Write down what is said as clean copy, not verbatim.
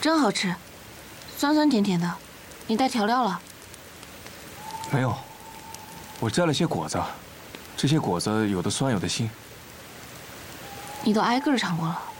真好吃，酸酸甜甜的。你带调料了？ 没有，我摘了些果子，这些果子有的酸有的腥。 你都挨个尝过了。